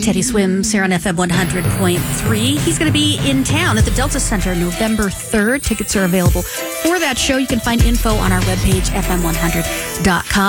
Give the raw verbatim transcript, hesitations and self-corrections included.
Teddy Swims here on F M one hundred point three. He's going to be in town at the Delta Center November third. Tickets are available for that show. You can find info on our webpage, F M one hundred dot com.